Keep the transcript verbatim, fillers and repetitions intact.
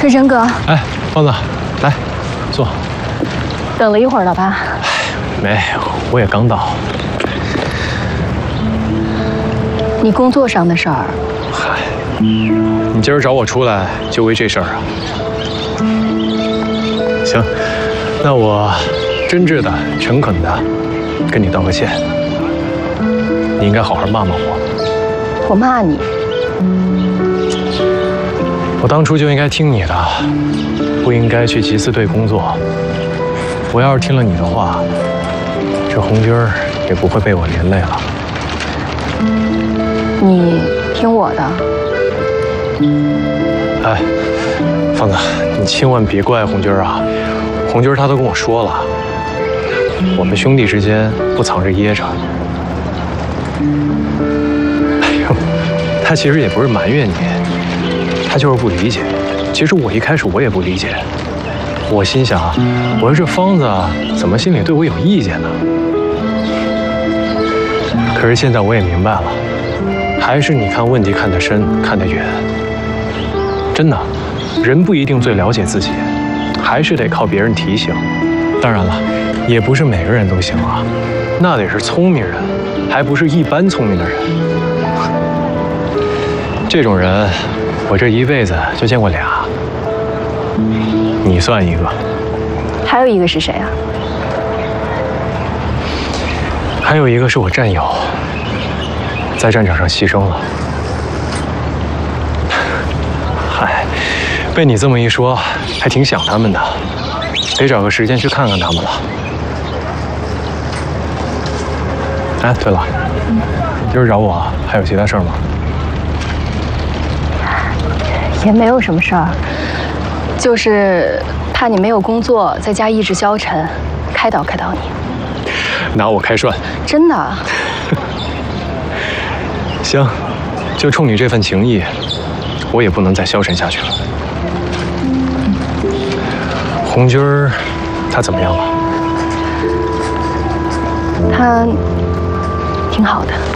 春生哥， 哎，芳子，来，坐。 等了一会儿了吧？ 没，我也刚到。 你工作上的事儿？ 嗨，你今儿找我出来就为这事儿啊？行，那我真挚的、诚恳的跟你道个歉。你应该好好骂骂我。 我骂你？ 我当初就应该听你的，不应该去集思队工作。我要是听了你的话，这红军儿也不会被我连累了。 你听我的。 哎，芳子，你千万别怪红军儿啊！红军儿他都跟我说了，我们兄弟之间不藏着掖着。哎呦，他其实也不是埋怨你，他就是不理解。其实我一开始我也不理解，我心想，我说这芳子怎么心里对我有意见呢？可是现在我也明白了，还是你看问题看得深，看得远。真的，人不一定最了解自己，还是得靠别人提醒。当然了，也不是每个人都行啊，那得是聪明人，还不是一般聪明的人。这种人，我这一辈子就见过俩，你算一个。 还有一个是谁啊？ 还有一个是我战友，在战场上牺牲了。嗨，被你这么一说，还挺想他们的，得找个时间去看看他们了。哎，对了，你今儿找我还有其他事儿吗？ 也没有什么事儿，就是怕你没有工作，在家意志消沉，开导开导你。 拿我开涮？ 真的。 行，就冲你这份情谊，我也不能再消沉下去了。红军儿，他怎么样了？ 他挺好的。